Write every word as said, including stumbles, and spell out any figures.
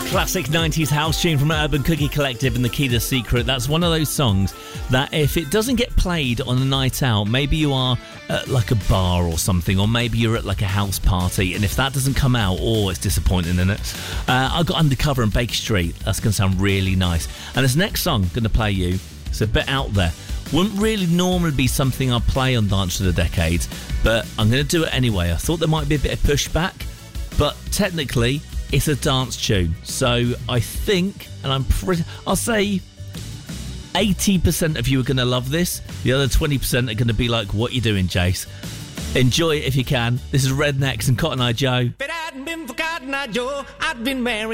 Classic nineties house tune from Urban Cookie Collective and The Key to Secret. That's one of those songs that if it doesn't get played on a night out, maybe you are at like a bar or something, or maybe you're at like a house party, and if that doesn't come out, oh, it's disappointing, isn't it? Uh, I got Undercover and Baker Street. That's going to sound really nice. And this next song I'm going to play you, it's a bit out there. Wouldn't really normally be something I'd play on Dance of the Decades, but I'm going to do it anyway. I thought there might be a bit of pushback, but technically it's a dance tune. So I think, and I'm pretty, I'll say eighty percent of you are going to love this. The other twenty percent are going to be like, what you doing, Jace? Enjoy it if you can. This is Rednecks and Cotton Eye Joe. If it hadn't been for Cotton Eye Joe, I'd been married.